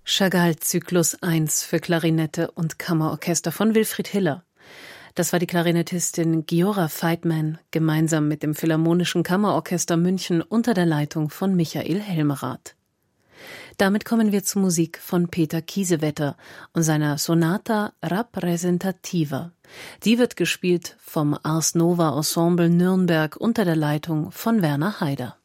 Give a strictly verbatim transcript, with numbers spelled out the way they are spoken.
Chagall Zyklus eins für Klarinette und Kammerorchester von Wilfried Hiller. Das war die Klarinettistin Giora Feitman gemeinsam mit dem Philharmonischen Kammerorchester München unter der Leitung von Michael Helmerath. Damit kommen wir zur Musik von Peter Kiesewetter und seiner Sonata Rappresentativa. Die wird gespielt vom Ars Nova Ensemble Nürnberg unter der Leitung von Werner Haider.